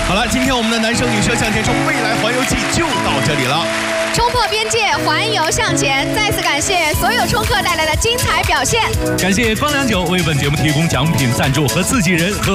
好了，今天我们的男生女生向前冲未来环游记就到这里了。 冲破边界，环游向前。再次感谢所有冲客带来的精彩表现。 感谢光良酒为本节目提供奖品赞助和自己人和。